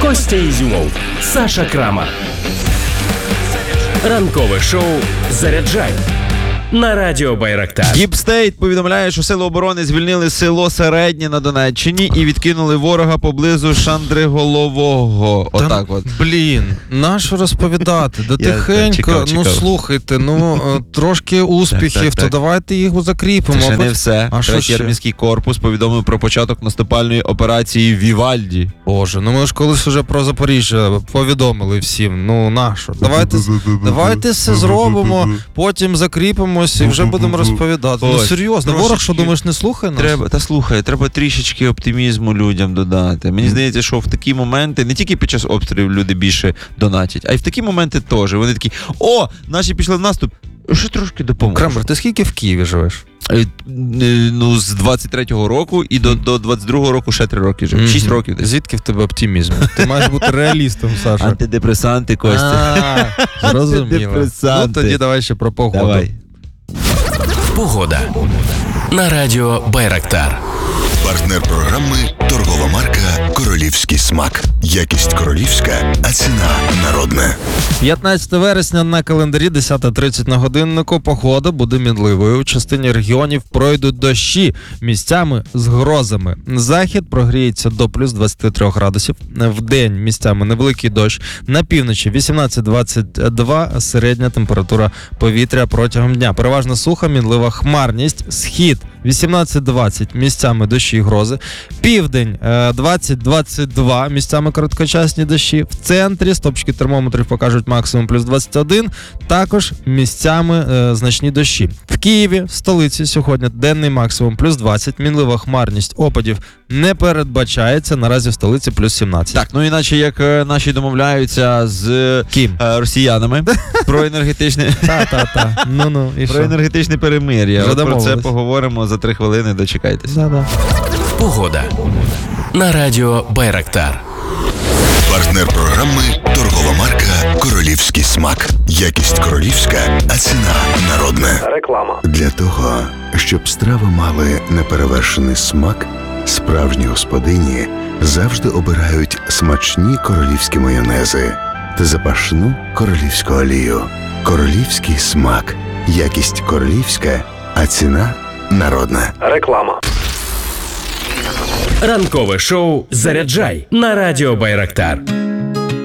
Костя Ізюмов, Саша Крамар. Ранкове шоу «Заряджай» на радіо Байрактар. Діпстейт повідомляє, що Сили оборони звільнили село Середнє на Донеччині і відкинули ворога поблизу Шандриголового. Отак от. Блін, нащо розповідати? Да тихенько, чекав. Слухайте, трошки успіхів, то давайте їх закріпимо. Це ще не все. Третій армійський корпус повідомив про початок наступальної операції Вівальді. Боже, ми ж колись вже про Запоріжжя повідомили всім. Нащо? Давайте все зробимо, потім закріпимось і вже будемо розповідати. Серйозно, ворог, що думаєш, не слухає нас? Треба трішечки оптимізму людям додати. Мені здається, що в такі моменти, не тільки під час обстрілів люди більше донатять, а й в такі моменти теж. Вони такі, наші пішли в наступ, ще трошки допоможе. Крамер, ти скільки в Києві живеш? З 23-го року і до 22-го року ще 3 роки жив. 6 років десь. Звідки в тебе оптимізм? Ти маєш бути реалістом, Саша. Антидепресанти, Костя. Зрозуміло. Тоді давай ще про погоду. Давай. Погода на радіо Байрактар. Партнер програми – торгова марка «Королівський смак». Якість королівська, а ціна народна. 15 вересня на календарі, 10:30 на годиннику. Погода буде мінливою. У частині регіонів пройдуть дощі, місцями з грозами. Захід прогріється до плюс 23 градусів. Вдень місцями невеликий дощ. На півночі 18-22 середня температура повітря протягом дня. Переважно суха, мінлива хмарність. Схід 18-20 місцями дощі і грози. Південь 20-22 місцями короткочасні дощі. В центрі стопчики термометрів покажуть максимум плюс 21. Також місцями значні дощі. В Києві, в столиці, сьогодні денний максимум плюс 20. Мінлива хмарність, опадів не передбачається. Наразі в столиці плюс 17. Так, іначе як наші домовляються з росіянами про енергетичне про енергетичне перемир'я. Про це поговоримо за 3 хвилини, дочекайтесь. Погода на радіо Байрактар. Партнер програми – торгова марка «Королівський смак». Якість королівська, а ціна народна. Реклама. Для того, щоб страви мали неперевершений смак, справжні господині завжди обирають смачні королівські майонези та запашну королівську олію. Королівський смак. Якість королівська, а ціна народна. Реклама. Ранкове шоу «Заряджай» на радіо Байрактар.